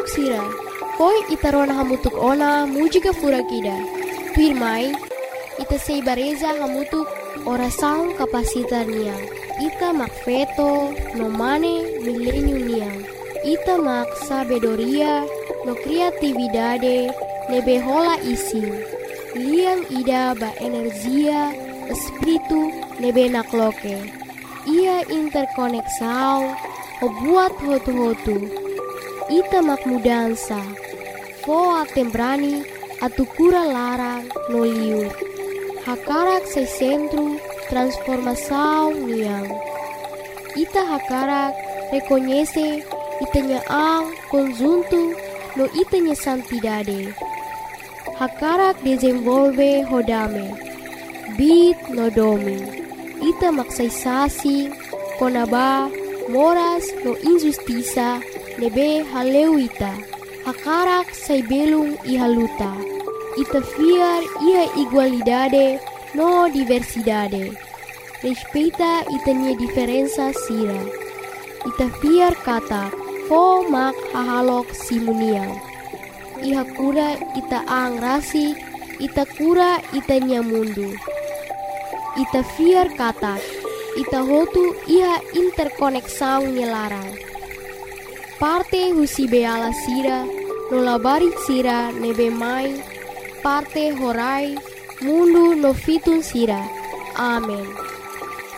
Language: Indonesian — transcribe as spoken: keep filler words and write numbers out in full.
hamutuk sira. Poi ita rona hamutuk ona mujika furakida. Pirmai, ita sei bareza hamutuk orasaun kapasitar niang. Ita mak feto no mane milenio niang. Ita mak sabedoria no kreatividade nebe hola ising. Liang ida ba energia espiritu nebe nakloke. Ia interkoneksau o buat hotu-hotu. Ita mak mudansa. Foa tembrani atukura larang no liur. Hakarak se centro transformação niang. Ita hakarak reconhece itanya ang conjunto no itanya santidade. Hakarak desenvolve hodame. Bit no domi. Ita maksaisasi konaba moras no injustiça nebe haleu ita. Hakarak sai belung ihaluta. Ita fiar ia igualdade no diversidade. Respeita itanya diferença sira. Ita fiar kata fo mak hahalok simuniang. Iha kura ita ang rasi, ita kura itanya mundu. Ita fiar kata, ita hotu iha interkoneksau nyelarang. Parte husi beala sira, nolabari sira nebe mai, parte horai, mundu no fitun sira. Amen.